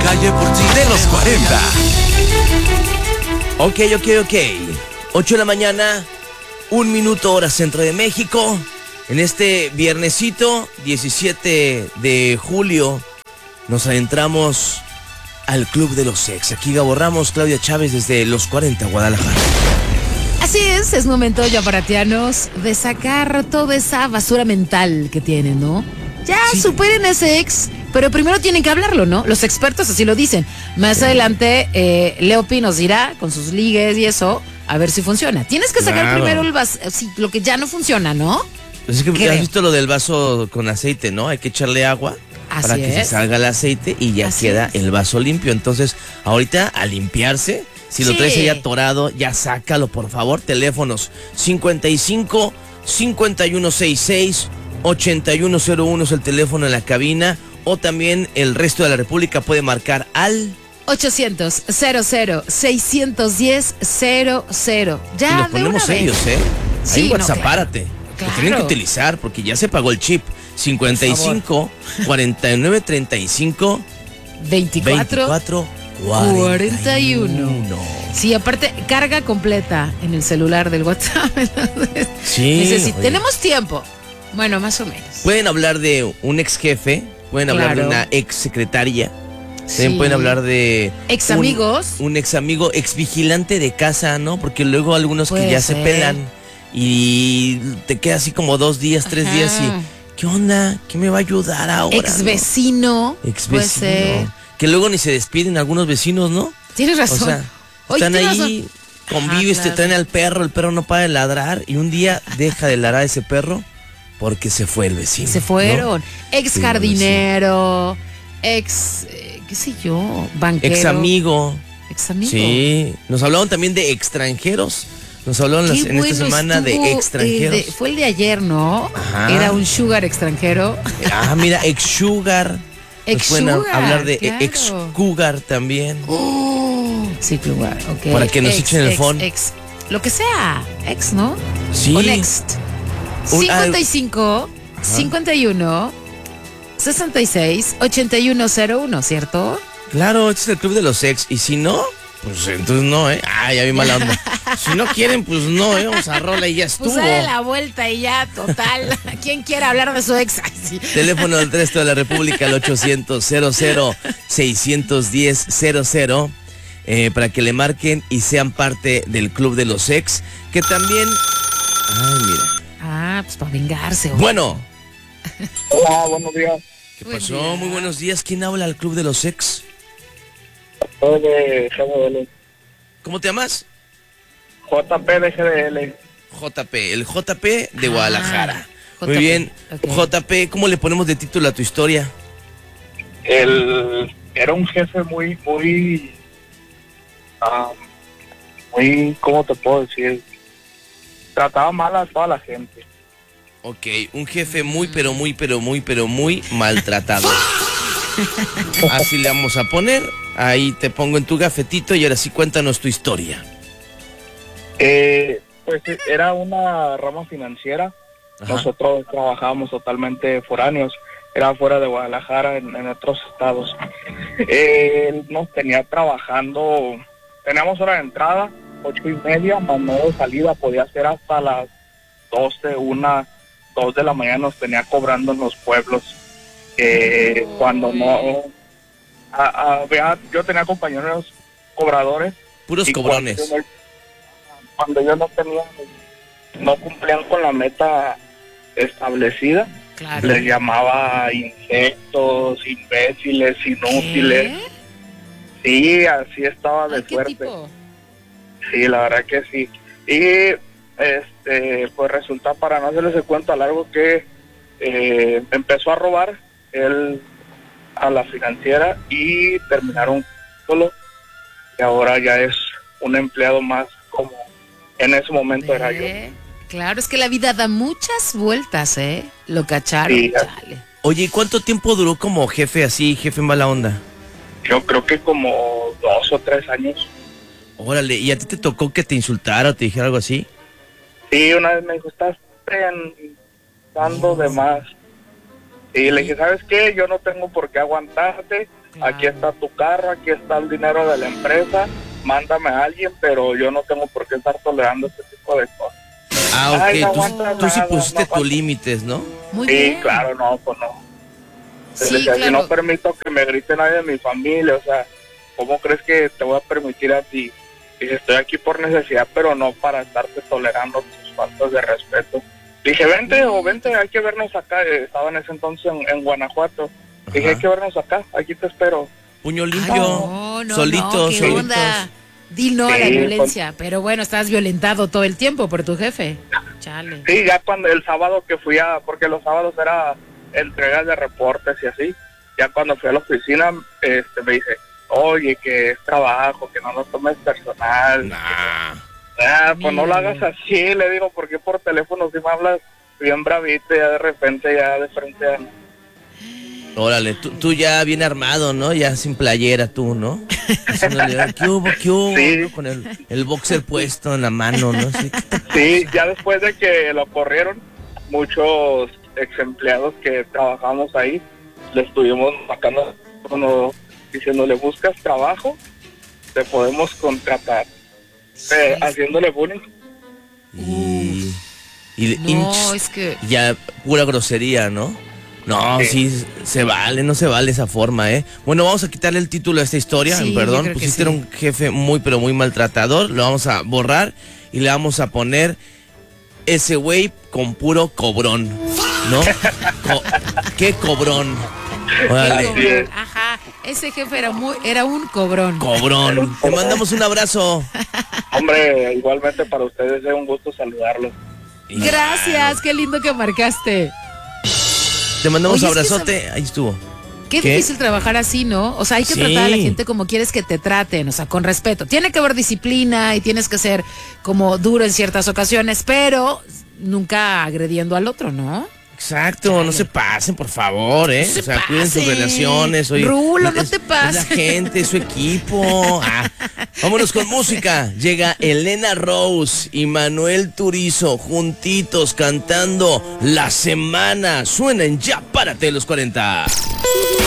calle por ti de los 40. Ok. 8 de la mañana, 1 minuto hora centro de México. En este viernesito, 17 de julio, nos adentramos al Club de los Ex. Aquí Gabo Ramos, Claudia Chávez desde los 40, Guadalajara. Así es momento ya para tianos de sacar toda esa basura mental que tienen, ¿no? Ya Sí. superen ese ex, pero primero tienen que hablarlo, ¿no? Los expertos así lo dicen. Más adelante, Leopi nos dirá con sus ligues y eso, a ver si funciona. Tienes que sacar Claro. primero lo que ya no funciona, ¿no? Es que Creo. has visto lo del vaso con aceite, ¿no? Hay que echarle agua Así para que se es. salga el aceite y ya Así queda es. el vaso limpio. Entonces, ahorita a limpiarse, si lo Sí. traes ahí atorado, ya sácalo, por favor. Teléfonos 55 5166 8101 es el teléfono en la cabina, o también el resto de la República puede marcar al 800-00-610-00. Ya, y nos de ponemos una serios, vez. ¿eh? Sí, Ahí no, WhatsApp, claro. párate. Lo Claro. tienen que utilizar porque ya se pagó el chip. 55 49 35 24 24 41. Sí, aparte, carga completa en el celular del WhatsApp. Entonces, Sí, oye. tenemos tiempo. Bueno, más o menos. Pueden hablar de un ex jefe, pueden hablar de Claro. una ex secretaria, también Sí. pueden hablar de Ex amigos. un ex amigo, ex vigilante de casa, ¿no? Porque luego algunos que Puede ya ser. se pelan y te queda así como 2 días, 3 Ajá. días y ¿qué onda? ¿Qué me va a ayudar ahora? Ex no? vecino. Ex Puede vecino. ser. Que luego ni se despiden algunos vecinos, ¿no? Tienes O razón. sea, Oye, están tienes ahí, razón. convives, Ajá, te traen al perro, el perro no para de ladrar y un día deja de ladrar ese perro porque se fue el vecino. Se fueron. ¿no? Ex Sí, jardinero. Ex, qué sé yo, banquero. Ex amigo. Ex amigo. Sí. Nos hablaron también de extranjeros. Nos hablaron Qué en esta bueno semana estuvo, de extranjeros. fue el de ayer, ¿no? Ajá. Era un sugar extranjero. Mira, ex sugar. Nos pueden Ex-sugar, hablar de claro. ex cougar también. Sí, lugar, ok. Para que nos echen el phone. Lo que sea, ex, ¿no? Sí. O next. 55 51 66 8101, ¿cierto? Claro, este es el club de los ex. Y si no, pues entonces no, ¿eh? Ya vi mala onda. Si no quieren, pues no, vamos a rola y ya estuvo. Pues dale la vuelta y ya, total. ¿Quién quiere hablar de su ex? Ay, sí. Teléfono del resto de la República, el 800-00-610-00, para que le marquen y sean parte del club de los ex, que también... Ay, mira. Pues para vengarse. ¿o? Bueno, Hola, buenos días. ¿qué Buen pasó? día. Muy buenos días. ¿Quién habla al club de los ex? Soy de GDL. ¿Cómo te llamas? JP de GDL. JP, el JP de Guadalajara. Muy JP, bien. ok. JP, ¿cómo le ponemos de título a tu historia? Era un jefe muy, ¿cómo te puedo decir? Trataba mal a toda la gente. Ok, un jefe muy maltratado. Así le vamos a poner. Ahí te pongo en tu gafetito y ahora sí cuéntanos tu historia. Pues era una rama financiera. Ajá. Nosotros trabajábamos totalmente foráneos. Era fuera de Guadalajara, en otros estados. Él nos tenía trabajando, teníamos hora de entrada, 8:30, más no de salida, podía ser hasta las 12, 1, 2 de la mañana, nos tenía cobrando en los pueblos. Cuando no... yo tenía compañeros cobradores. Puros y cobrones. Cuando yo no cumplían con la meta establecida, Claro. les llamaba insectos, imbéciles, inútiles. Sí, así estaba de Ay, ¿qué fuerte. tipo? Sí, la verdad que sí. Y pues resulta, para no hacerles el cuento largo, que empezó a robar él a la financiera y terminaron solo, y ahora ya es un empleado más, como en ese momento era yo. Claro, es que la vida da muchas vueltas, ¿eh? Lo cacharon, Sí. chale. Oye, ¿y cuánto tiempo duró como jefe así, jefe mala onda? Yo creo que como 2 o 3 años. Órale, ¿y a ti te tocó que te insultara o te dijera algo así? Sí, una vez me dijo, estás pensando de más. Y le dije, ¿sabes qué? Yo no tengo por qué aguantarte. Claro. aquí está tu carro, aquí está el dinero de la empresa, mándame a alguien, pero yo no tengo por qué estar tolerando este tipo de cosas. Ah, Ay, no ok, aguantas tú sí nada, pusiste no tus aguantas. límites, ¿no? Muy Sí, bien. claro, no, pues no. Sí, Le decía, si claro. no permito que me grite nadie de mi familia, o sea, ¿cómo crees que te voy a permitir a ti? Dije, estoy aquí por necesidad, pero no para estarte tolerando tus faltas de respeto. Dije, vente, hay que vernos acá. Estaba en ese entonces en Guanajuato. Dije, Ajá. hay que vernos acá, aquí te espero. Puño Ay, limpio, no, solitos, ¿qué solitos. onda? Di no a la Sí, violencia, pero bueno, estás violentado todo el tiempo por tu jefe. Chale. Sí, ya cuando el sábado que fui porque los sábados era entregas de reportes y así, ya cuando fui a la oficina, me dice, oye, que es trabajo, que no lo tomes personal. Nah. Pues no lo hagas así, le digo, porque por teléfono si me hablas bien bravito, ya de repente, ya de frente a... Órale, tú ya bien armado, ¿no? Ya sin playera tú, ¿no? Diciéndole, ¿qué hubo? Sí. ¿No? Con el boxer puesto en la mano, ¿no? Sí. Sí, ya después de que lo corrieron, muchos ex empleados que trabajamos ahí, le estuvimos sacando, diciéndole, ¿buscas trabajo? Te podemos contratar. Haciéndole bullying. Y No, es que ya pura grosería, ¿no? No, sí, se vale, no se vale esa forma, ¿eh? Bueno, vamos a quitarle el título a esta historia, Sí, yo perdón, creo que pusiste sí. era un jefe muy, pero muy maltratador, lo vamos a borrar y le vamos a poner ese güey con puro cobrón, ¿no? ¿Qué cobrón? Órale, cobrón. Ajá, ese jefe era un cobrón. cobrón. Te mandamos un abrazo. Hombre, igualmente para ustedes es un gusto saludarlos. Gracias, qué lindo que marcaste. Te mandamos Oye, es que abrazote, ahí estuvo. Qué ¿Qué? difícil trabajar así, ¿no? O sea, hay que Sí. tratar a la gente como quieres que te traten, o sea, con respeto. Tiene que haber disciplina y tienes que ser como duro en ciertas ocasiones, pero nunca agrediendo al otro, ¿no? Exacto, no se pasen, por favor, ¿eh? No se o sea, cuiden sus pasen. relaciones. Oye, Rulo, no es- te Es pases. la gente, es su equipo. Vámonos con música. Llega Elena Rose y Manuel Turizo juntitos cantando La Semana. Suena en Ya Párate los 40.